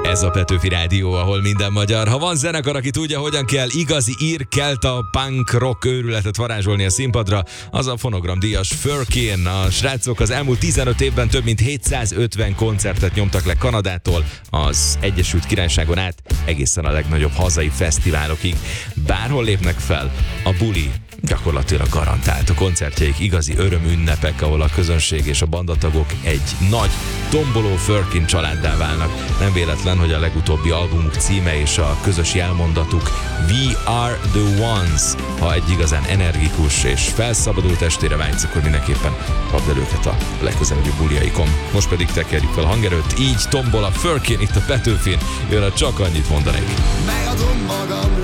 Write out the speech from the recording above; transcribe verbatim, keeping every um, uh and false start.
Ez a Petőfi Rádió, ahol minden magyar. Ha van zenekar, aki tudja, hogyan kell igazi ír, kelta, punk, rock őrületet varázsolni a színpadra, az a Fonogram díjas Furkin. A srácok az elmúlt tizenöt évben több mint hétszázötven koncertet nyomtak le Kanadától az Egyesült Királyságon át egészen a legnagyobb hazai fesztiválokig. Bárhol lépnek fel, a buli gyakorlatilag garantált. A koncertjeik igazi örömünnepek, ahol a közönség és a bandatagok egy nagy, tomboló Furkin családdá válnak. Nem véletlen, hogy a legutóbbi albumuk címe és a közös jelmondatuk We are the ones. Ha egy igazán energikus és felszabadult estére vágysz, akkor mindenképpen kapd el őket a legközelebbi buliaikon. Most pedig tekerjük fel a hangerőt, így tombol a Furkin itt a Petőfin. Jön a Csak annyit mondanék. Megadom magam